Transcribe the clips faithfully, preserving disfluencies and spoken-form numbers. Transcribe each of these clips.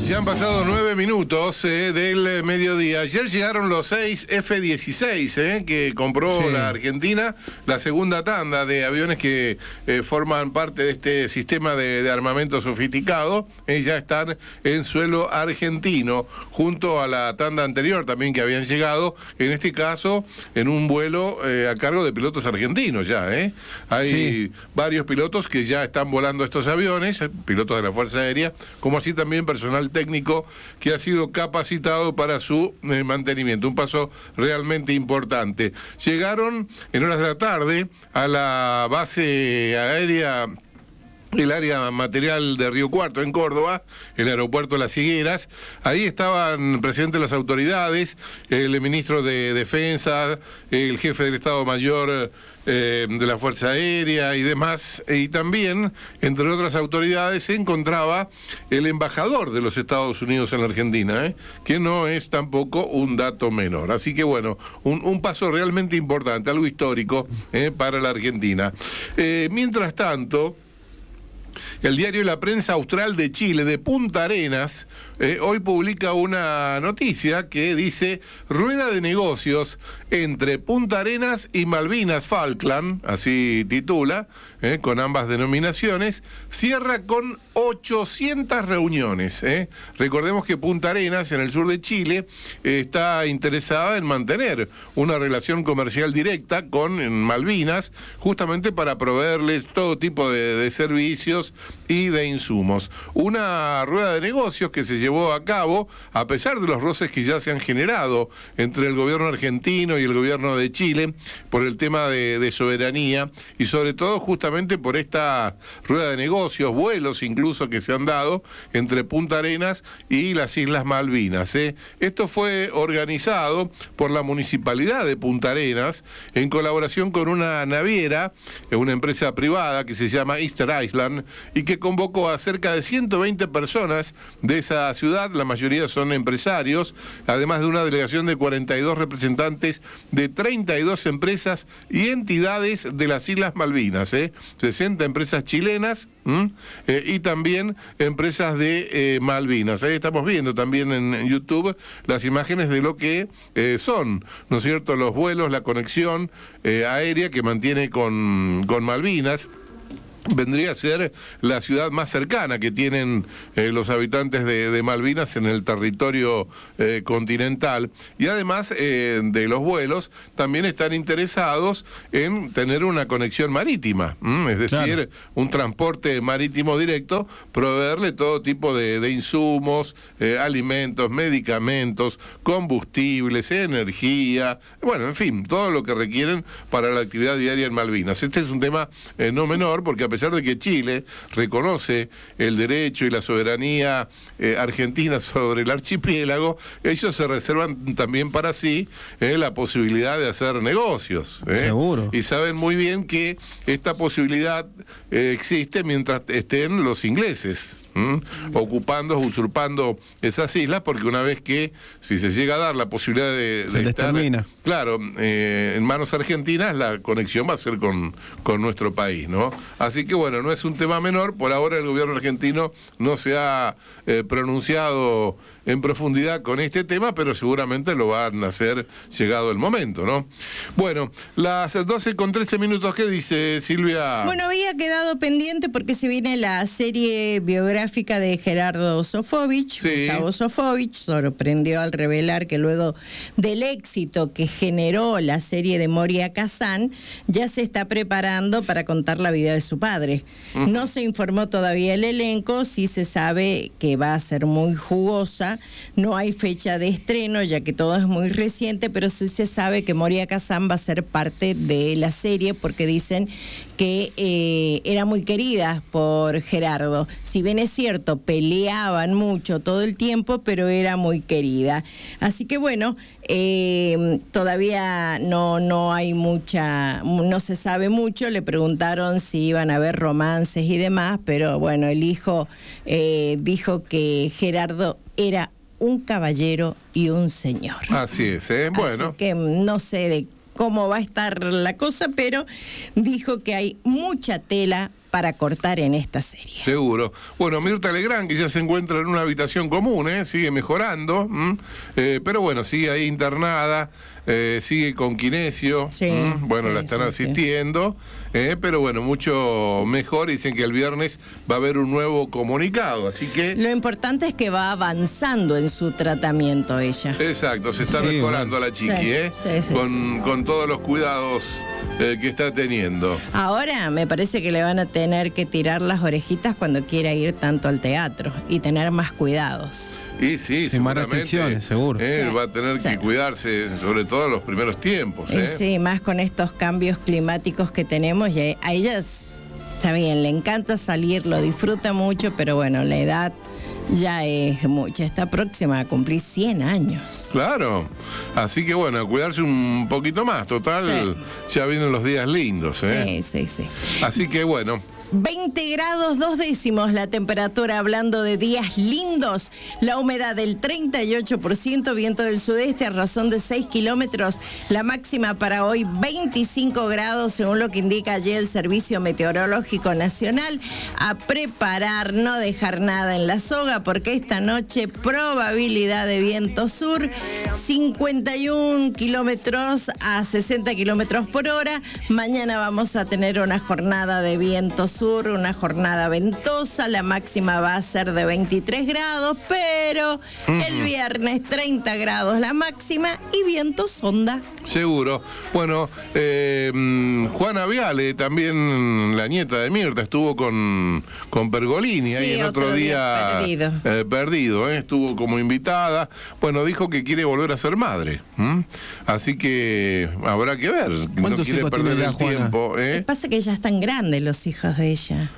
Ya han pasado nueve minutos eh, del mediodía. Ayer llegaron los seis F dieciséis eh, que compró sí. la Argentina, la segunda tanda de aviones que eh, forman parte de este sistema de, de armamento sofisticado. Eh, ya están en suelo argentino, junto a la tanda anterior también que habían llegado, en este caso en un vuelo eh, a cargo de pilotos argentinos ya. Eh. Hay sí. varios pilotos que ya están volando estos aviones, eh, pilotos de la Fuerza Aérea, como así también personal técnico técnico que ha sido capacitado para su eh, mantenimiento. Un paso realmente importante. Llegaron en horas de la tarde a la base aérea, el área material de Río Cuarto, en Córdoba, el aeropuerto Las Higueras. Ahí estaban presentes las autoridades, el ministro de Defensa, el jefe del Estado Mayor eh, de la Fuerza Aérea y demás, y también, entre otras autoridades, se encontraba el embajador de los Estados Unidos en la Argentina, ¿eh? que no es tampoco un dato menor. Así que bueno, un, un paso realmente importante, algo histórico ¿eh? para la Argentina. Eh, mientras tanto, el diario La Prensa Austral de Chile, de Punta Arenas, eh, hoy publica una noticia que dice: rueda de negocios entre Punta Arenas y Malvinas Falkland, así titula, eh, con ambas denominaciones, cierra con ochocientas reuniones. Eh. Recordemos que Punta Arenas, en el sur de Chile, eh, está interesada en mantener una relación comercial directa con Malvinas, justamente para proveerles todo tipo de, de servicios y de insumos. Una rueda de negocios que se llevó a cabo a pesar de los roces que ya se han generado entre el gobierno argentino y el gobierno de Chile por el tema de, de soberanía, y sobre todo justamente por esta rueda de negocios, vuelos incluso que se han dado entre Punta Arenas y las Islas Malvinas. ¿eh? Esto fue organizado por la Municipalidad de Punta Arenas en colaboración con una naviera, una empresa privada que se llama Easter Island, y que convocó a cerca de ciento veinte personas de esa ciudad, la mayoría son empresarios, además de una delegación de cuarenta y dos representantes de treinta y dos empresas y entidades de las Islas Malvinas, ¿eh? sesenta empresas chilenas eh, y también empresas de eh, Malvinas. Ahí estamos viendo también en, en YouTube las imágenes de lo que eh, son, ¿no es cierto?, los vuelos, la conexión eh, aérea que mantiene con, con Malvinas. Vendría a ser la ciudad más cercana que tienen eh, los habitantes de, de Malvinas en el territorio eh, continental, y además eh, de los vuelos también están interesados en tener una conexión marítima, ¿m? es decir, claro. un transporte marítimo directo, proveerle todo tipo de, de insumos, eh, alimentos, medicamentos, combustibles, energía, bueno, en fin, todo lo que requieren para la actividad diaria en Malvinas. Este es un tema eh, no menor, porque a pesar de que Chile reconoce el derecho y la soberanía eh, argentina sobre el archipiélago, ellos se reservan también para sí eh, la posibilidad de hacer negocios. Eh. Seguro. Y saben muy bien que esta posibilidad eh, existe mientras estén los ingleses ¿Mm? ocupando, usurpando esas islas, porque una vez que, si se llega a dar la posibilidad de, de estar, termina. claro, eh, en manos argentinas, la conexión va a ser con, con nuestro país, ¿no? Así que bueno, no es un tema menor. Por ahora el gobierno argentino no se ha eh, pronunciado en profundidad con este tema, pero seguramente lo van a hacer llegado el momento, ¿no? Bueno, las doce con trece minutos, ¿qué dice Silvia? Bueno, había quedado pendiente porque se viene la serie biográfica de Gerardo Sofovich. Sí. Gustavo Sofovich sorprendió al revelar que luego del éxito que generó la serie de Moria Kazan, ya se está preparando para contar la vida de su padre. Uh-huh. No se informó todavía el elenco, sí se sabe que va a ser muy jugosa. No hay fecha de estreno, ya que todo es muy reciente, pero sí se sabe que Moria Kazan va a ser parte de la serie, porque dicen que eh, era muy querida por Gerardo. Si bien es cierto, peleaban mucho todo el tiempo, pero era muy querida. Así que bueno, eh, todavía no, no hay mucha, no se sabe mucho. Le preguntaron si iban a haber romances y demás, pero bueno, el hijo eh, dijo que Gerardo era un caballero y un señor. Así es, ¿eh? Bueno. Así que no sé de cómo va a estar la cosa, pero dijo que hay mucha tela para cortar en esta serie. Seguro. Bueno, Mirta Legrand, que ya se encuentra en una habitación común, ¿eh? Sigue mejorando, eh, pero bueno, sigue ahí internada, eh, sigue con kinesio, sí, bueno, sí, la están sí, asistiendo, sí. eh, pero bueno, mucho mejor. Dicen que el viernes va a haber un nuevo comunicado, así que... Lo importante es que va avanzando en su tratamiento ella. Exacto, se está sí, mejorando bueno. la chiqui, sí, ¿eh? Sí, sí, con, sí. con todos los cuidados eh, que está teniendo. Ahora me parece que le van a tener que tirar las orejitas cuando quiera ir tanto al teatro y tener más cuidados. Y sí, sin más restricciones, seguro. Él sí, va a tener sí. que cuidarse, sobre todo en los primeros tiempos. ¿eh? Sí, más con estos cambios climáticos que tenemos. Y a ella está bien, le encanta salir, lo disfruta mucho, pero bueno, la edad ya es mucha. Está próxima a cumplir cien años. Claro. Así que bueno, a cuidarse un poquito más. Total, sí. ya vienen los días lindos. ¿eh? Sí, sí, sí. Así que bueno... veinte grados dos décimos la temperatura, hablando de días lindos, la humedad del treinta y ocho por ciento, viento del sudeste a razón de seis kilómetros, la máxima para hoy veinticinco grados, según lo que indica ayer el Servicio Meteorológico Nacional. A preparar, no dejar nada en la soga, porque esta noche probabilidad de viento sur, cincuenta y un kilómetros a sesenta kilómetros por hora. Mañana vamos a tener una jornada de viento sur. Sur, una jornada ventosa, la máxima va a ser de veintitrés grados, pero uh-huh. el viernes treinta grados la máxima y viento sonda. Seguro. Bueno, eh, Juana Viale, también la nieta de Mirta, estuvo con, con Pergolini, sí, ahí en otro, otro día, día perdido, eh, perdido eh, estuvo como invitada. Bueno, dijo que quiere volver a ser madre, ¿m? Así que habrá que ver. No quiere perder el tiempo. ¿eh? Lo que pasa es que ya están grandes los hijos de ella.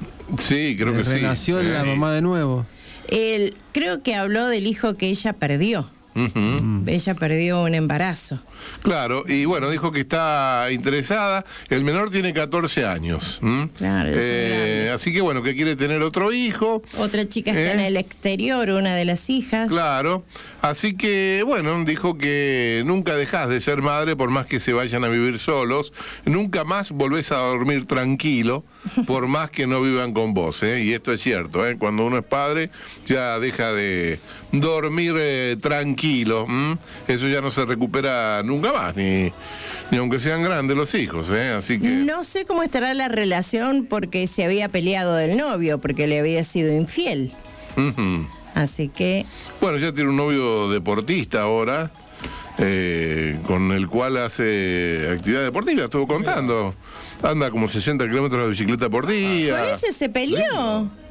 Sí, creo que sí. Renació sí. la mamá de nuevo. Él, creo que habló del hijo que ella perdió. Uh-huh. Ella perdió un embarazo. Claro, y bueno, dijo que está interesada. El menor tiene catorce años. ¿m? Claro, eh, así que bueno, que quiere tener otro hijo. Otra chica está eh, en el exterior, una de las hijas. Claro, así que bueno, dijo que nunca dejás de ser madre por más que se vayan a vivir solos. Nunca más volvés a dormir tranquilo por más que no vivan con vos. ¿eh? Y esto es cierto, ¿eh? Cuando uno es padre ya deja de dormir eh, tranquilo. ¿m? Eso ya no se recupera nunca más, ni, ni aunque sean grandes los hijos, ¿eh? Así que... No sé cómo estará la relación porque se había peleado del novio, porque le había sido infiel. Uh-huh. Así que... Bueno, ya tiene un novio deportista ahora, eh, con el cual hace actividad deportiva, estuvo contando. Anda como sesenta kilómetros de bicicleta por día. ¿Con ese se peleó?